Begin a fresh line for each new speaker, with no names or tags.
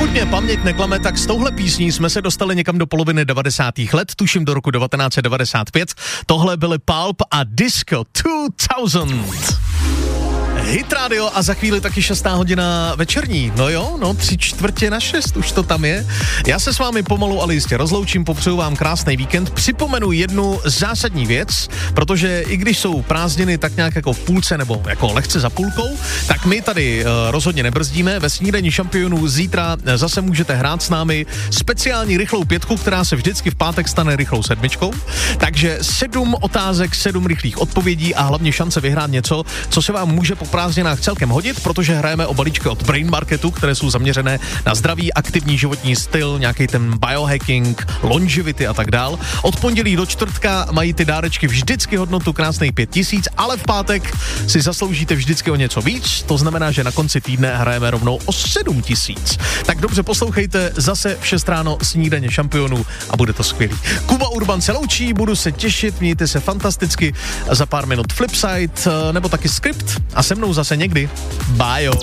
Pokud mě paměť neklame, tak s touhle písní jsme se dostali někam do poloviny 90. let, tuším do roku 1995. Tohle byly Pulp a Disco 2000. Hit Radio a za chvíli taky 6. hodina večerní. No jo, 5:45 už to tam je. Já se s vámi pomalu, ale jistě rozloučím, popřeju vám krásný víkend. Připomenu jednu zásadní věc, protože i když jsou prázdniny tak nějak jako v půlce nebo jako lehce za půlkou, tak my tady rozhodně nebrzdíme. Ve snídani šampionů zítra zase můžete hrát s námi speciální rychlou pětku, která se vždycky v pátek stane rychlou sedmičkou. Takže 7 otázek, 7 rychlých odpovědí a hlavně šance vyhrát něco, co se vám může po prázdninách celkem hodit, protože hrajeme o balíčky od Brain Marketu, které jsou zaměřené na zdravý, aktivní životní styl, nějaký ten biohacking, longevity a tak dál. Od pondělí do čtvrtka mají ty dárečky vždycky hodnotu krásných 5000, ale v pátek si zasloužíte vždycky o něco víc, to znamená, že na konci týdne hrajeme rovnou o 7000. Tak dobře poslouchejte, zase v 6 ráno snídaně šampionů a bude to skvělý. Kuba Urban se loučí, budu se těšit, mějte se fantasticky, za pár minut Flipside nebo taky Skript a se mnou zase někdy. Bye.